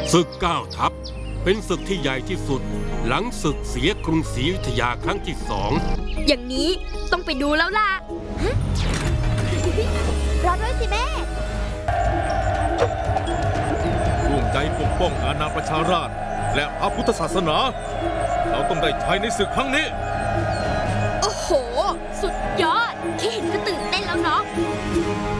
ศึกเก้าทัพเป็นศึกที่ใหญ่ที่สุดหลังศึกเสียกรุงศรีอยุธยาครั้งที่2 อย่างนี้ต้องไปดูแล้วล่ะรอด้วยสิแม่ร่วมใจปกป้องอาณาประชาราษฎร์และพระพุทธศาสนาเราต้องได้ใช้ในศึกครั้งนี้โอ้โหสุดยอดแค่เห็นก็ตื่น